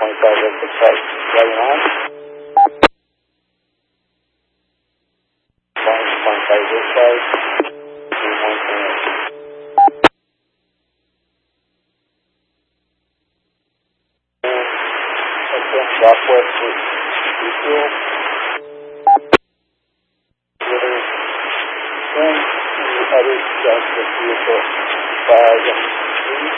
exit site, right on. 1.5 this side, 1.8. Southwest refuel. Then the other just the vehicle 5 and 3.